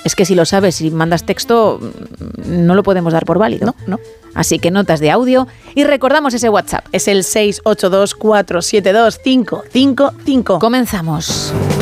Es que si lo sabes y mandas texto, no lo podemos dar por válido. No. Así que notas de audio y recordamos ese WhatsApp. Es el 682 472 555. Comenzamos.